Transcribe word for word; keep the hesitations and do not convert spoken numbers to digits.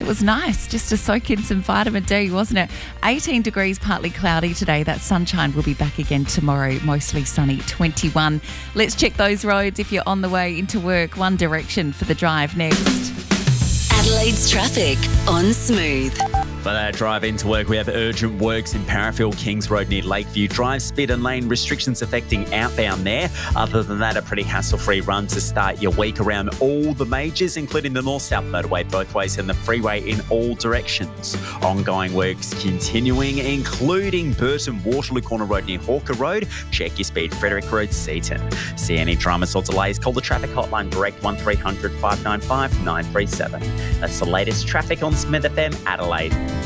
It was nice just to soak in some vitamin D, wasn't it? eighteen degrees, partly cloudy today. That sunshine will be back again tomorrow, mostly sunny, twenty-one. Let's check those roads if you're on the way into work. One Direction for the drive next. Adelaide's traffic on Smooth. For that drive into work, we have urgent works in Parafield, Kings Road near Lakeview. Drive, speed and lane restrictions affecting outbound there. Other than that, a pretty hassle-free run to start your week around all the majors, including the north-south motorway both ways and the freeway in all directions. Ongoing works continuing, including Burton Waterloo Corner Road near Hawker Road. Check your speed, Frederick Road, Seaton. See any dramas or delays, call the traffic hotline direct one three hundred five nine five nine three seven. That's the latest traffic on Smith F M Adelaide.